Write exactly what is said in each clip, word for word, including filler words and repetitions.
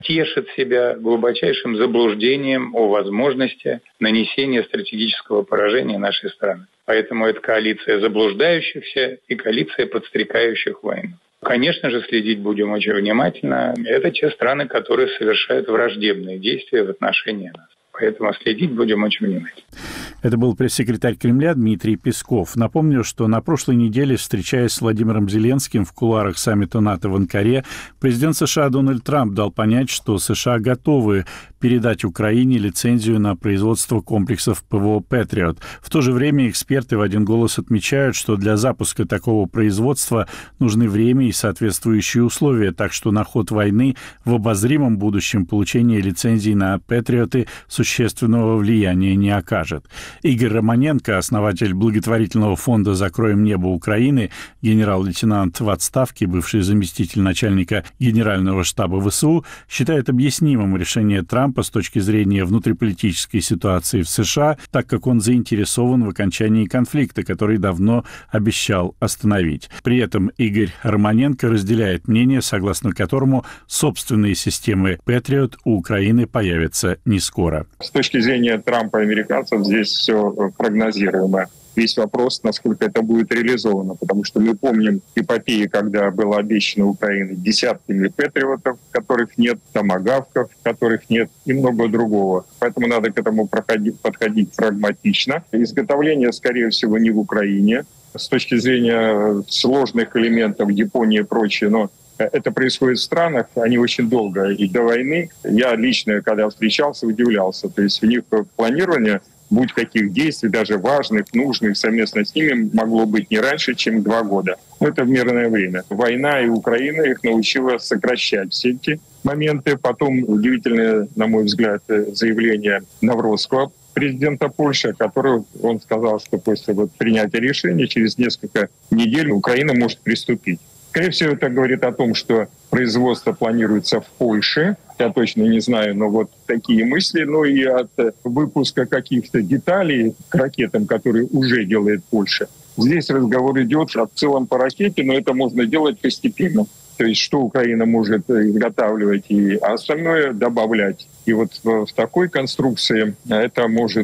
тешит себя глубочайшим заблуждением о возможности нанесения стратегического поражения нашей страны. Поэтому это коалиция заблуждающихся и коалиция подстрекающих войну. Конечно же, следить будем очень внимательно. Это те страны, которые совершают враждебные действия в отношении нас. Поэтому следить будем очень внимательно. Это был пресс-секретарь Кремля Дмитрий Песков. Напомню, что на прошлой неделе, встречаясь с Владимиром Зеленским в кулуарах саммита НАТО в Анкаре, президент США Дональд Трамп дал понять, что США готовы передать Украине лицензию на производство комплексов ПВО «Патриот». В то же время эксперты в один голос отмечают, что для запуска такого производства нужны время и соответствующие условия, так что на ход войны в обозримом будущем получение лицензий на «Патриоты» существенного влияния не окажет. Игорь Романенко, основатель благотворительного фонда «Закроем небо Украины», генерал-лейтенант в отставке, бывший заместитель начальника Генерального штаба ВСУ, считает объяснимым решение Трампа с точки зрения внутриполитической ситуации в США, так как он заинтересован в окончании конфликта, который давно обещал остановить. При этом Игорь Романенко разделяет мнение, согласно которому собственные системы «Патриот» у Украины появятся не скоро. С точки зрения Трампа и американцев здесь все прогнозируемо. Весь вопрос, насколько это будет реализовано, потому что мы помним эпопеи, когда было обещано Украине десятками патриотов, которых нет, томагавков, которых нет, и много другого. Поэтому надо к этому проходить, подходить прагматично. Изготовление, скорее всего, не в Украине. С точки зрения сложных элементов Японии и прочее, но это происходит в странах, они очень долго и до войны. Я лично, когда встречался, удивлялся. То есть у них планирование будь каких действий, даже важных, нужных, совместно с ними могло быть не раньше, чем два года. Это в мирное время. Война и Украина их научила сокращать все эти моменты. Потом удивительное, на мой взгляд, заявление Навроцкого, президента Польши, который он сказал, что после вот принятия решения через несколько недель Украина может приступить. Скорее всего, это говорит о том, что производство планируется в Польше. Я точно не знаю, но вот такие мысли. Ну и от выпуска каких-то деталей к ракетам, которые уже делает Польша. Здесь разговор идет в целом по ракете, но это можно делать постепенно. То есть что Украина может изготавливать, и остальное добавлять. И вот в такой конструкции это может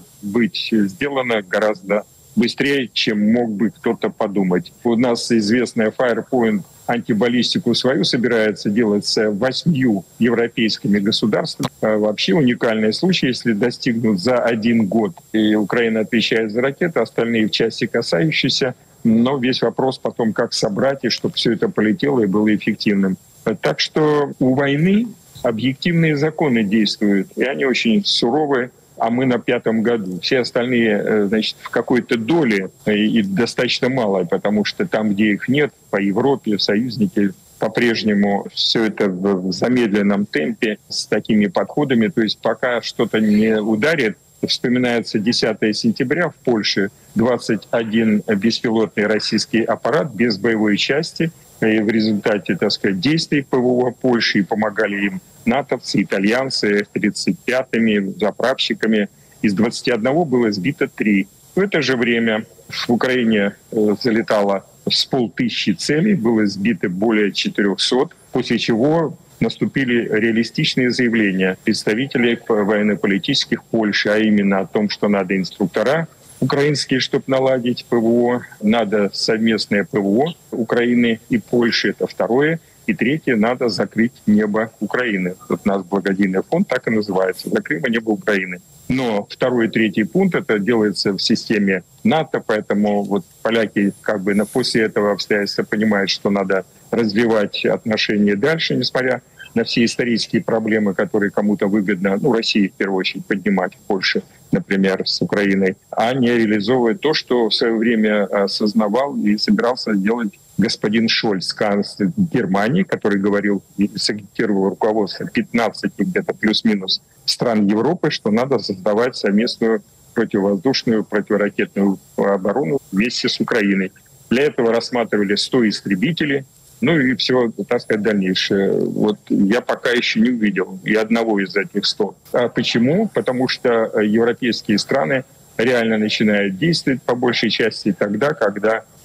быть сделано гораздо быстрее, чем мог бы кто-то подумать. У нас известная Firepoint антибаллистику свою собирается делать с восьмью европейскими государствами. Вообще уникальный случай, если достигнут за один год. И Украина отвечает за ракеты, остальные в части касающиеся. Но весь вопрос потом, как собрать, и чтобы все это полетело и было эффективным. Так что у войны объективные законы действуют, и они очень суровые. А мы на пятом году. Все остальные, значит, в какой-то доле и достаточно мало, потому что там, где их нет, по Европе, союзники по-прежнему все это в замедленном темпе с такими подходами. То есть пока что-то не ударит, вспоминается десятое сентября в Польше, двадцать один беспилотный российский аппарат без боевой части. И в результате, так сказать, действий ПВО Польши, и помогали им натовцы, итальянцы, тридцать пятыми заправщиками. Из двадцати одного было сбито три. В это же время в Украине залетало с полтысячи целей, было сбито более четырехсот, после чего наступили реалистичные заявления представителей военно-политических Польши, а именно о том, что надо инструктора украинские, чтобы наладить ПВО, надо совместное ПВО Украины и Польши, это второе. И третье, надо закрыть небо Украины. Вот у нас благодійный фонд так и называется «Закрымо небо Украины». Но второй и третий пункт, это делается в системе НАТО, поэтому вот поляки как бы после этого обстоятельства понимают, что надо развивать отношения дальше, несмотря на все исторические проблемы, которые кому-то выгодно, ну, России в первую очередь, поднимать в Польше, например, с Украиной, а не реализовывать то, что в свое время осознавал и собирался делать господин Шольц, канцлер Германии, который говорил и сагитировал руководство пятнадцати где-то плюс-минус стран Европы, что надо создавать совместную противовоздушную, противоракетную оборону вместе с Украиной. Для этого рассматривали сто истребителей, ну и все, так сказать, дальнейшее. Вот я пока еще не увидел ни одного из этих ста. А почему? Потому что европейские страны реально начинают действовать по большей части тогда, когда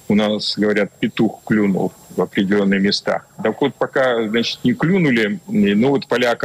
у нас, говорят, петух клюнул в определенные места. Так вот, пока, значит, не клюнули, ну вот полякам